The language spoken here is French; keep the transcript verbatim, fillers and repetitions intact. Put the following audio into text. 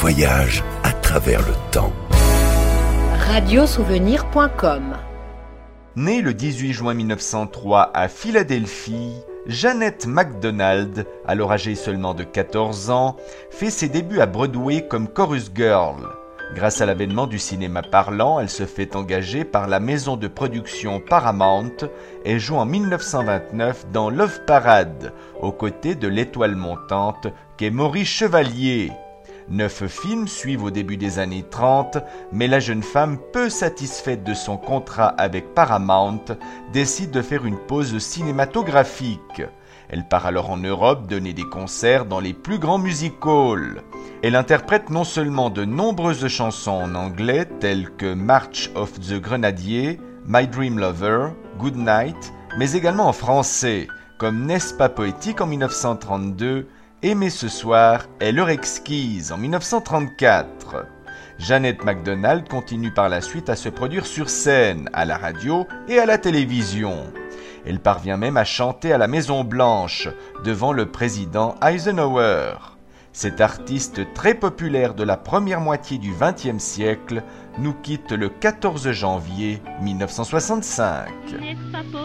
voyage à travers le temps. radiosouvenir point com. Née le dix-huit juin mille neuf cent trois à Philadelphie, Jeanette MacDonald, alors âgée seulement de quatorze ans, fait ses débuts à Broadway comme chorus girl. Grâce à l'avènement du cinéma parlant, elle se fait engager par la maison de production Paramount et joue en mille neuf cent vingt-neuf dans Love Parade, aux côtés de l'étoile montante qu'est Maurice Chevalier. Neuf films suivent au début des années trente, mais la jeune femme, peu satisfaite de son contrat avec Paramount, décide de faire une pause cinématographique. Elle part alors en Europe donner des concerts dans les plus grands music halls. Elle interprète non seulement de nombreuses chansons en anglais telles que March of the Grenadiers, My Dream Lover, Good Night, mais également en français, comme N'est-ce pas poétique en mille neuf cent trente-deux, Aimer ce soir est l'heure exquise en mille neuf cent trente-quatre. Jeanette MacDonald continue par la suite à se produire sur scène, à la radio et à la télévision. Elle parvient même à chanter à la Maison-Blanche, devant le président Eisenhower. Cette artiste très populaire de la première moitié du vingtième siècle nous quitte le quatorze janvier mille neuf cent soixante-cinq.